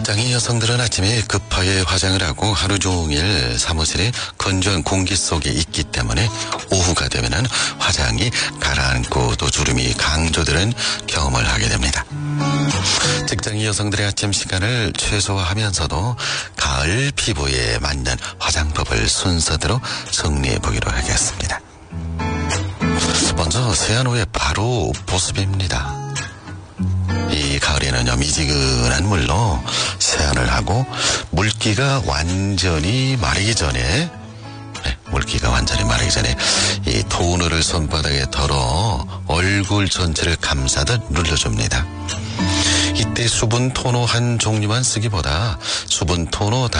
직장인 여성들은 아침에 급하게 화장을 하고 하루 종일 사무실에 건조한 공기 속에 있기 때문에 오후가 되면은 화장이 가라앉고 또 주름이 강조되는 경험을 하게 됩니다. 직장인 여성들의 아침 시간을 최소화하면서도 가을 피부에 맞는 화장법을 순서대로 정리해 보기로 하겠습니다. 먼저 세안 후에 바로 보습입니다. 이 가을에는요, 미지근한 물로 세안을 하고 물기가 완전히 마르기 전에 이 토너를 손바닥에 덜어 얼굴 전체를 감싸듯 눌러줍니다. 이때 수분 토너 한 종류만 쓰기보다 수분 토너